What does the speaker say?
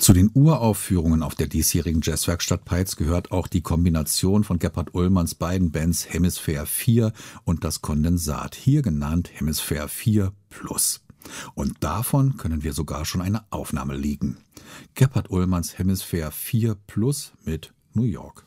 Zu den Uraufführungen auf der diesjährigen Jazzwerkstatt Peitz gehört auch die Kombination von Gebhard Ullmanns beiden Bands Hemisphäre 4 und das Kondensat, hier genannt Hemisphäre 4 Plus. Und davon können wir sogar schon eine Aufnahme liegen. Gebhard Ullmanns Hemisphäre 4 Plus mit New York.